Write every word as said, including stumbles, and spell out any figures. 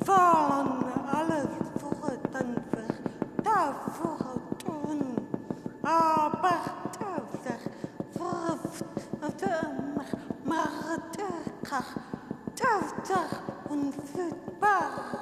vallen alle Worten daarvoor doen. Aber der wirft maar de kracht, der unfehlbar.